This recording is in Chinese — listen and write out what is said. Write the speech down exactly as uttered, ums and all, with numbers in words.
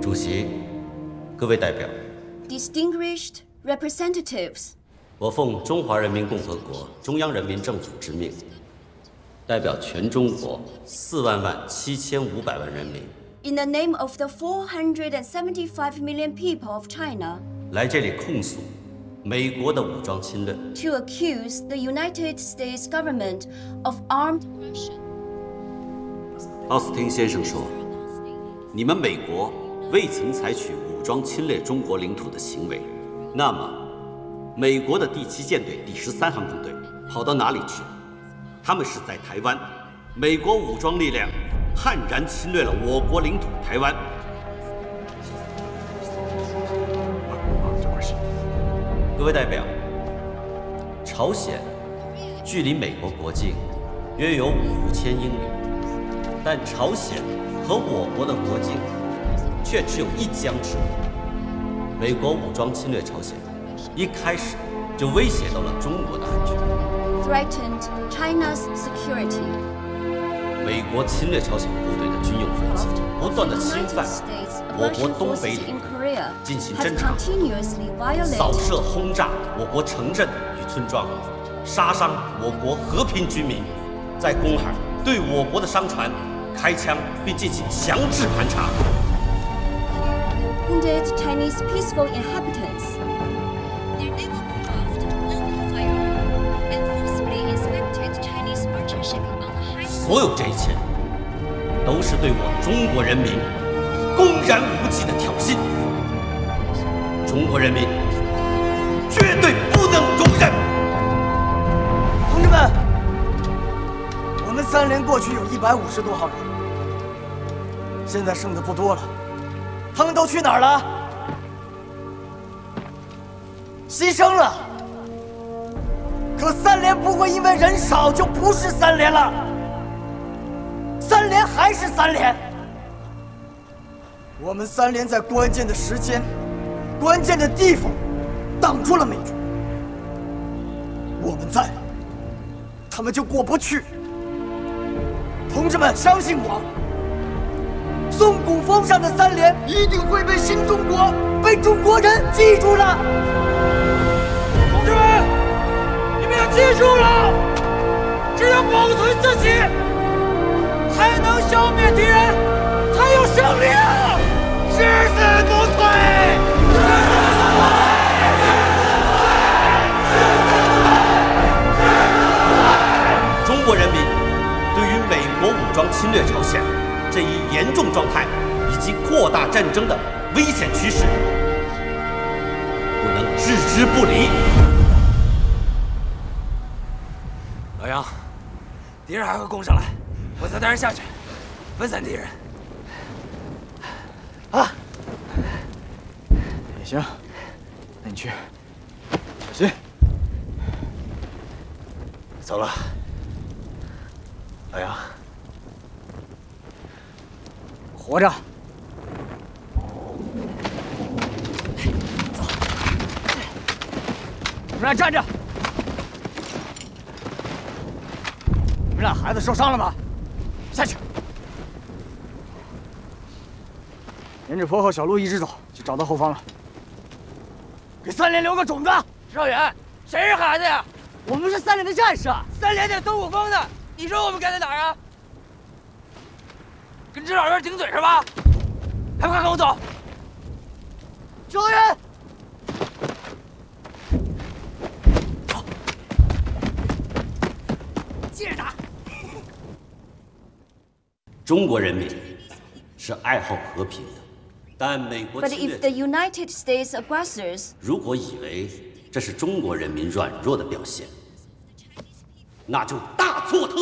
主席，各位代表 ，distinguished representatives， 我奉中华人民共和国中央人民政府之命，代表全中国四万万七千五百万人民 ，in the name of the four hundred seventy-five million people of China， 来这里控诉美国的武装侵略 ，to accuse the United States government of armed aggression。 奥斯汀先生说，你们美国未曾采取武装侵略中国领土的行为，那么，美国的第七舰队第十三航空队跑到哪里去了？他们是在台湾，美国武装力量悍然侵略了我国领土台湾。各位代表，朝鲜距离美国国境约有五千英里，但朝鲜和我国的国境却只有一江之隔。美国武装侵略朝鲜，一开始就威胁到了中国的安全。 Threatened China's security。 美国侵略朝鲜部队的军用飞机，不断的侵犯我国东北领域，进行侦察、扫射、轰炸我国城镇与村庄，杀伤我国和平居民，在公海对我国的商船开枪，并进行强制盘查。 Wounded Chinese peaceful inhabitants. Their naval craft opened fire and forcibly inspected Chinese merchant shipping on the high seas. 所有这一切，都是对我中国人民公然无忌的挑衅。中国人民绝对不能容忍。 同志们，我们三连过去有一百五十多号人，现在剩的不多了。他们都去哪儿了？牺牲了。可三连不会因为人少就不是三连了，三连还是三连。我们三连在关键的时间、关键的地方挡住了美军，我们在，他们就过不去。同志们，相信我。松骨峰上的三连一定会被新中国、被中国人记住的。同志们，你们要记住了，只有保存自己，才能消灭敌人，才有胜利啊！誓死不退！誓死不退！ 中国人民对于美国武装侵略朝鲜这一严重状态以及扩大战争的危险趋势，不能置之不理。 老杨，敌人还会攻上来，我再带人下去，分散敌人。 啊，也行，那你去，小心。走了，老杨。活着，走，你们俩站着。你们俩孩子受伤了吗？下去。沿着坡和小路一直走，就找到后方了。给三连留个种子。 邵远，谁是孩子呀？ 我们是三连的战士， 三连在松骨峰呢。你说我们该在哪儿啊？跟这老人顶嘴是吧？还不快跟我走！ 救援！ 走，接着打！ 中国人民是爱好和平的，但美国 But 侵略 if the United States aggressors 如果以为这是中国人民软弱的表现，那就大错特